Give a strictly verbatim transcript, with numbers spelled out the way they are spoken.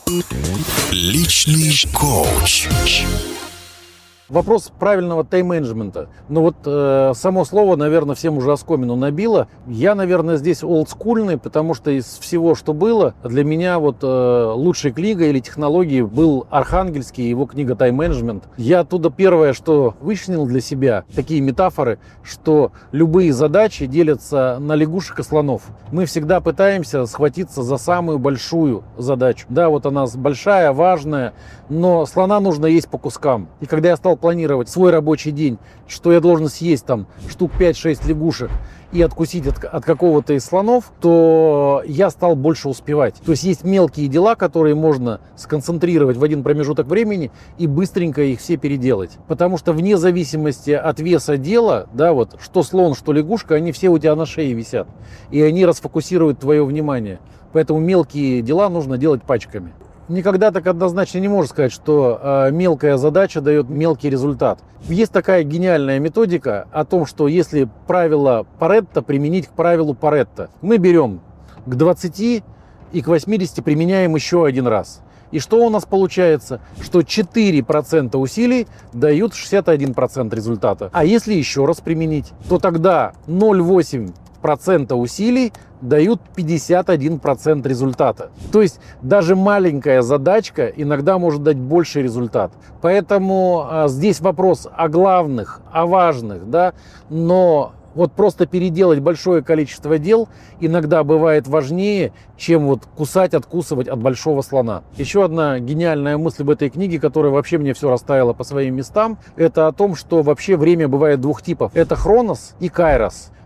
Личный коуч. Вопрос правильного тайм-менеджмента. Ну вот э, само слово, наверное, всем уже оскомину набило. Я, наверное, здесь олдскульный, потому что из всего, что было, для меня вот э, лучшей книгой или технологией был Архангельский, его книга «Тайм-менеджмент». Я оттуда первое, что вычленил для себя, такие метафоры, что любые задачи делятся на лягушек и слонов. Мы всегда пытаемся схватиться за самую большую задачу. Да, вот она большая, важная, но слона нужно есть по кускам. И когда я стал планировать свой рабочий день, что я должен съесть там штук пять-шесть лягушек и откусить от, от какого-то из слонов, то я стал больше успевать. То есть есть мелкие дела, которые можно сконцентрировать в один промежуток времени и быстренько их все переделать. Потому что вне зависимости от веса дела, да, вот, что слон, что лягушка, они все у тебя на шее висят. И они расфокусируют твое внимание. Поэтому мелкие дела нужно делать пачками. Никогда так однозначно не можно сказать, что э, мелкая задача дает мелкий результат. Есть такая гениальная методика о том, что если правило Паретто применить к правилу Паретто, мы берем к двадцати и к восьмидесяти применяем еще один раз. И что у нас получается? Что четыре процента усилий дают шестьдесят один процент результата. А если еще раз применить, то тогда ноль целых восемь десятых процента усилий дают пятьдесят один процент результата. То есть даже маленькая задачка иногда может дать больший результат. Поэтому а, здесь вопрос о главных, о важных, да, но вот просто переделать большое количество дел иногда бывает важнее, чем вот кусать, откусывать от большого слона. Еще одна гениальная мысль в этой книге, которая вообще мне все расставила по своим местам, это о том, что вообще время бывает двух типов. Это хронос и кайрос.